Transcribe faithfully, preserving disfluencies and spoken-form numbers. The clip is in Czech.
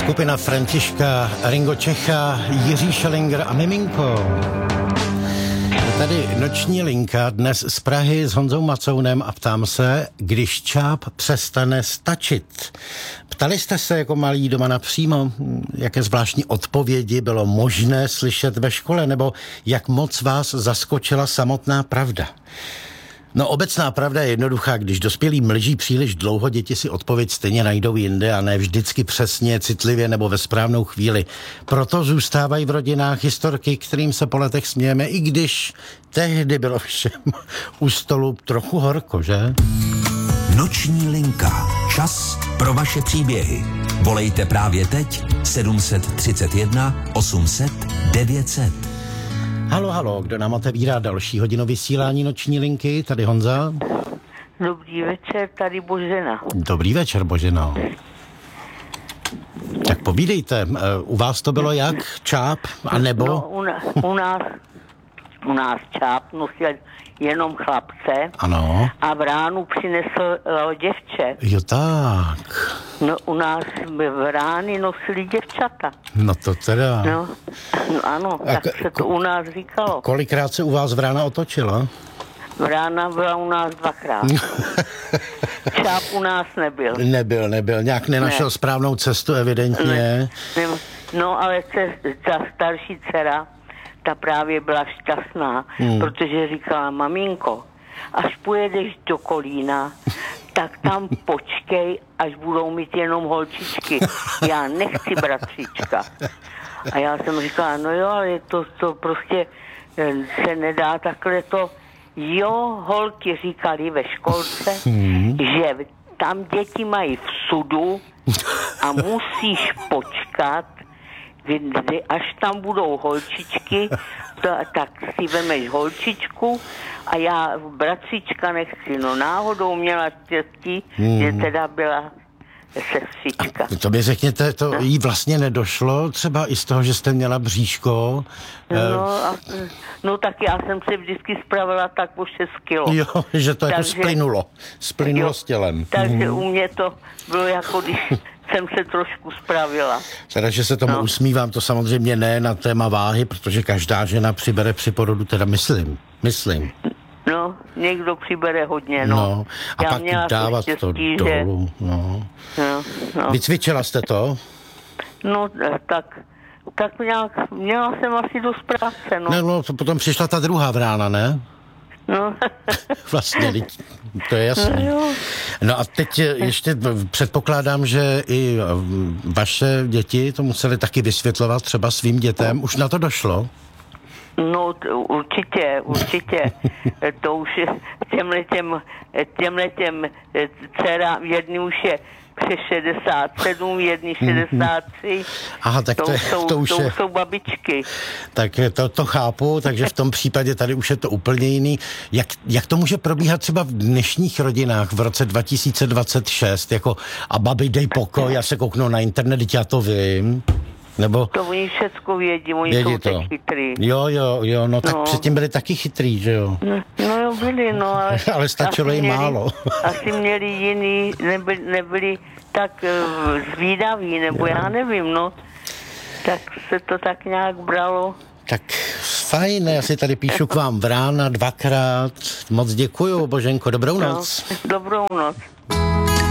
Skupina Františka, Ringo Čecha, Jiří Šelinger a Miminko. Tady noční linka dnes z Prahy s Honzou Macounem a ptám se, když čáp přestane stačit. Ptali jste se jako malí doma napřímo, jaké zvláštní odpovědi bylo možné slyšet ve škole, nebo jak moc vás zaskočila samotná pravda? No, obecná pravda je jednoduchá, když dospělí mlží příliš dlouho, děti si odpověď stejně najdou jinde a ne vždycky přesně, citlivě nebo ve správnou chvíli. Proto zůstávají v rodinách historky, kterým se po letech smějeme, i když tehdy bylo všem u stolu trochu horko, že? Noční linka. Čas pro vaše příběhy. Volejte právě teď sedm set třicet jedna osm set devět set. Halo, halo, kdo nám otevírá další hodinu vysílání noční linky? Tady Honza. Dobrý večer, tady Božena. Dobrý večer, Boženo. Tak povídejte, u vás to bylo jak? Čáp? A nebo? No, u, na, u nás u nás čáp nosil jenom chlapce. Ano. A v ránu přinesl děvče. Jo, tak. No, u nás v rány nosili děvčata. No to teda. No, no ano, A tak k- se to u nás říkalo. Kolikrát se u vás vrána otočila? Vrána byla u nás dvakrát. Čáp u nás nebyl. Nebyl, nebyl. Nějak nenašel Ne. správnou cestu, evidentně. Ne, ne, no, ale ce, ta starší dcera, ta právě byla šťastná, hmm. protože říkala, maminko, až pojedeš do Kolína, tak tam počkej, až budou mít jenom holčičky. Já nechci bratříčka. A já jsem říkala, no jo, ale to, to prostě se nedá takhle to. Jo, holky říkali ve školce, hmm. že tam děti mají v sudu a musíš počkat, kdy, až tam budou holčičky, to, tak si vemeš holčičku a já bratříčka nechci. No náhodou měla štěstí, hmm. že teda byla sestřička. A to mi řekněte, to no. jí vlastně nedošlo, třeba i z toho, že jste měla bříško? No, a, no tak já jsem se vždycky spravila tak po šest kilo. Jo, že to jako takže, splynulo. Splynulo jo, s tělem. Takže hmm. u mě to bylo jako, když jsem se trošku spravila. Teda, že se tomu no. usmívám, to samozřejmě ne na téma váhy, protože každá žena přibere při porodu, teda myslím, myslím. No, někdo přibere hodně, no. no a já pak měla dávat to, štěstí, to že... dolů, no. No, no. Vycvičila jste to? No, tak, tak nějak, měla jsem asi dost práce, no. Ne, no, to potom přišla ta druhá vrána, ne? No. Vlastně, to je jasné. No, no a teď ještě předpokládám, že i vaše děti to museli taky vysvětlovat třeba svým dětem. Už na to došlo? No, t- určitě, určitě. To už je těmhle těm, těmhle těm dcera, jedný už je přes šedesát sedm, jedný šedesát tři. Aha, tak to, to, je, jsou, to už to je... jsou babičky. Tak to, to chápu, takže v tom případě tady už je to úplně jiný. Jak, jak to může probíhat třeba v dnešních rodinách v roce dva tisíce dvacet šest, jako a babi, dej pokoj, já se kouknu na internet, já to vím. Nebo... To oni všecko vědí, oni vědí jsou to. teď chytrý. Jo, jo, jo, no tak no. předtím byli taky chytrý, že jo? No, no jo, byli, no, ale... ale stačilo jim málo. Asi měli jiný, nebyli, nebyli tak uh, zvídaví, nebo jo. já nevím, no. Tak se to tak nějak bralo. Tak fajn, já si tady píšu k vám v rána dvakrát. Moc děkuju, Boženko, dobrou noc. No, dobrou noc.